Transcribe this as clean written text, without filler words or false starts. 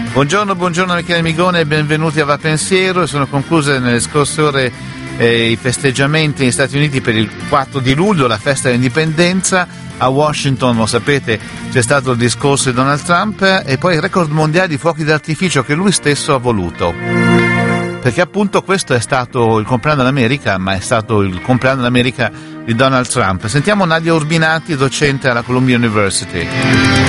Buongiorno Michele Migone e benvenuti a Va Pensiero. Sono concluse nelle scorse ore i festeggiamenti negli Stati Uniti per il 4 di luglio, la festa dell'indipendenza. A Washington, lo sapete, c'è stato il discorso di Donald Trump e poi il record mondiale di fuochi d'artificio che lui stesso ha voluto. Perché appunto questo è stato il compleanno dell'America, ma è stato il compleanno dell'America di Donald Trump. Sentiamo Nadia Urbinati, docente alla Columbia University.